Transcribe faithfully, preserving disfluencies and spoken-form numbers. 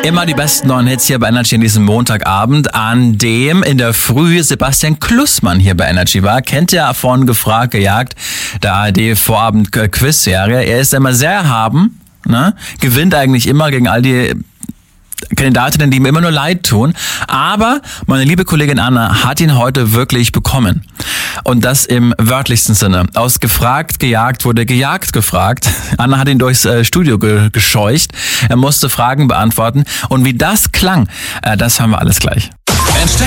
Immer die besten neuen Hits hier bei Energy an diesem Montagabend, an dem in der Früh Sebastian Klussmann hier bei Energy war. Kennt ihr von Gefragt, Gejagt, der A R D-Vorabend-Quiz-Serie. Er ist immer sehr erhaben, ne? Gewinnt eigentlich immer gegen all die Kandidatinnen, die ihm immer nur leid tun. Aber meine liebe Kollegin Anna hat ihn heute wirklich bekommen. Und das im wörtlichsten Sinne. Aus Gefragt, Gejagt wurde gejagt gefragt. Anna hat ihn durchs äh, Studio ge- gescheucht. Er musste Fragen beantworten. Und wie das klang, äh, das hören wir alles gleich.